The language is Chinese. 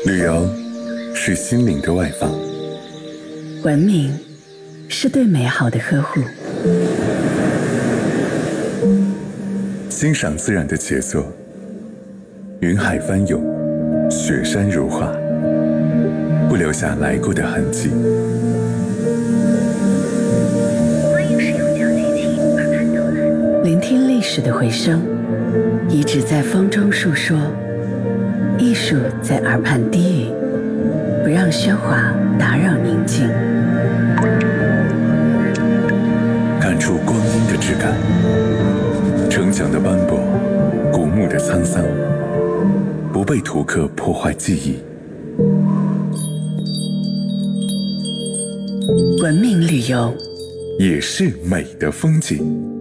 旅游是心灵的外放， 文明是对美好的呵护， 欣赏自然的杰作，云海翻涌，雪山如画，不留下来过的痕迹。 欢迎使用小机器耳畔导览。 聆听历史的回声，遗址在风中诉说，艺术在耳畔低语，不让喧哗打扰宁静。 感触光阴的质感，城墙的斑驳，古墓的沧桑，不被图刻破坏记忆。 文明旅游也是美的风景。